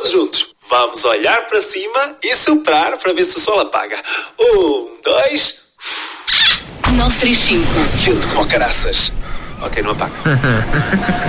Todos juntos. Vamos olhar para cima e soprar para ver se o sol apaga. 1, 2... 935. Quente como caraças. Ok, não apaga.